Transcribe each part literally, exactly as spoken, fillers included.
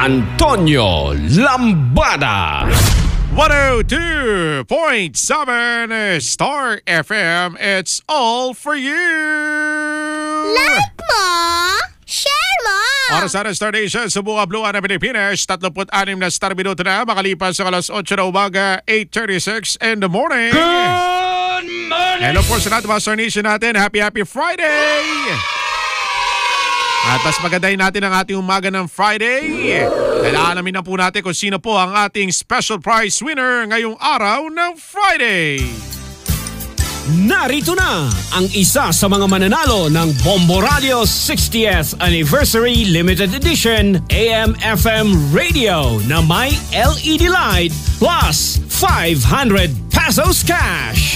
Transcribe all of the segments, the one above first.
Antonio Lambada. one oh two point seven Star F M, it's all for you! Like mo! Share mo! Oras na Star Nation sa buong Blue na Pilipinas, thirty-six na star minuto na, makalipas sa alas eight na umaga, eight thirty-six in the morning. Good morning! Hello po sa natin mga Star Nation natin, happy happy Friday! At mas magandahin natin ang ating umaga ng Friday. Dahil alamin na po natin kung sino po ang ating special prize winner ngayong araw ng Friday. Narito na ang isa sa mga mananalo ng Bombo Radio sixtieth Anniversary Limited Edition A M F M Radio na may L E D light plus five hundred pesos cash.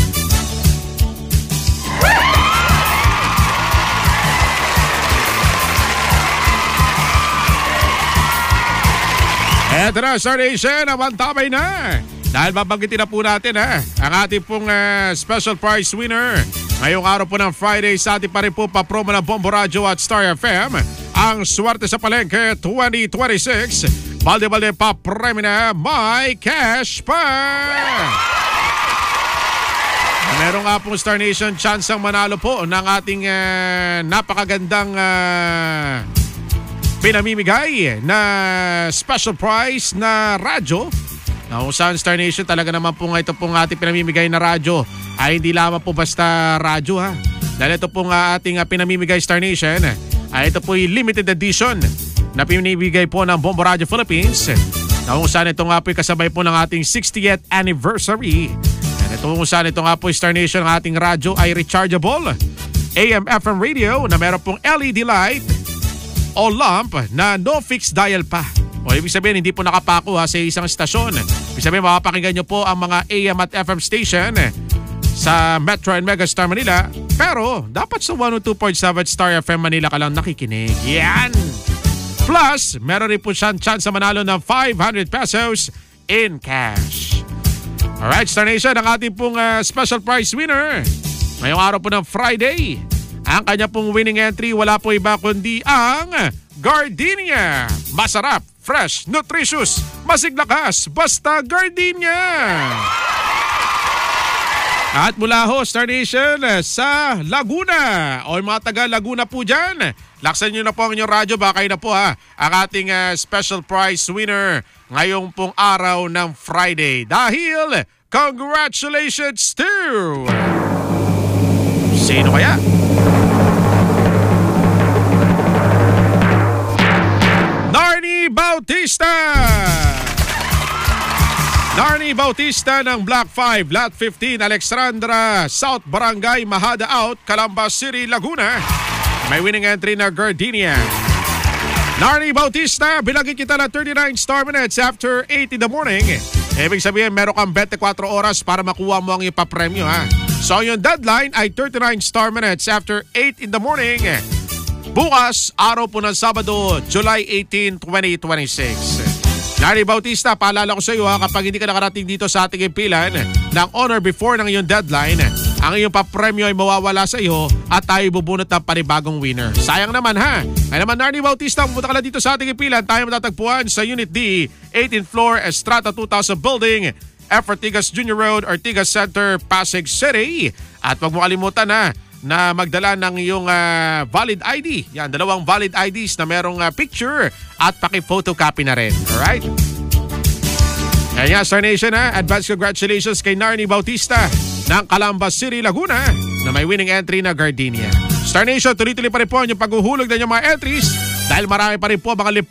Eto na, Star Nation, namantabay na. Dahil babanggitin na po natin ha, ang ating pong uh, special prize winner. Ngayong araw po ng Friday, sa ating pa rin po papromo ng Bombo Radio at Star F M. Ang swerte sa palengke twenty twenty-six. Balde-balde pa premyo na may cash pa. Meron nga po Star Nation chance ang manalo po ng ating uh, napakagandang uh, pinamimigay na special prize na radyo. Na kung saan Star Nation talaga naman po nga ito pong ating pinamimigay na radyo ay hindi lamang po basta radyo ha. Dahil ito pong ating pinamimigay Star Nation ay ito po yung limited edition na pinamimigay po ng Bombo Radio Philippines. Na kung saan ito nga po kasabay po ng ating sixtieth anniversary. And ito kung saan ito nga po Star Nation ang ating radyo ay rechargeable A M F M radio na meron pong L E D light o lamp na no fixed dial pa. O ibig sabihin, hindi po nakapako ha, sa isang stasyon. Ibig sabihin, makapakinggan nyo po ang mga A M at F M station sa Metro and Megastar Manila. Pero, dapat sa one oh two point seven Star F M Manila ka lang nakikinig. Yan! Plus, meron rin po siyang chance sa manalo ng five hundred pesos in cash. Alright, Star Nation, ang ating pong uh, special prize winner. Ngayong araw po ng Friday. Ang kanya pong winning entry, wala po iba kundi ang Gardenia. Masarap, fresh, nutritious, masiglakas, basta Gardenia. At mula ho, Star Nation, sa Laguna, o mga taga Laguna po dyan, laksan nyo na po ang inyong radyo, baka na po ha, ang ating uh, special prize winner ngayong pong araw ng Friday. Dahil, congratulations to... Sino kaya? Narnie Bautista! Narnie Bautista ng Block five, Lot fifteen, Alexandra, South Barangay, Mahada Out, Calamba City, Laguna. May winning entry na Gardenia. Narnie Bautista, bilagin kita na thirty-nine star minutes after eight in the morning. Ibig sabihin, meron kang twenty-four oras para makuha mo ang ipapremyo ha. So yung deadline ay thirty-nine star minutes after eight in the morning. Bukas, araw po ng Sabado, July eighteenth, twenty twenty-six. Narnie Bautista, paalala ko sa iyo ha, kapag hindi ka nakarating dito sa ating impilan ng honor before ng iyong deadline, ang iyong papremyo ay mawawala sa iyo at tayo bubunot ng panibagong winner. Sayang naman ha. Kaya naman Narnie Bautista, pumunta ka lang dito sa ating impilan, tayo matatagpuan sa Unit D, eighteenth floor, Estrata two thousand Building, F. Ortigas Junior Road, Ortigas Center, Pasig City. At huwag mo kalimutan na na magdala ng iyong uh, valid I D. Yan, dalawang valid I Ds na merong uh, picture at paki-photocopy na rin. Alright? Kaya nga, Star Nation ha, advance congratulations kay Narnie Bautista ng Calamba City, Laguna na may winning entry na Gardenia. Star Nation, tuloy-tuloy pa rin po yung paghuhulog ng inyong mga entries dahil marami pa rin po mga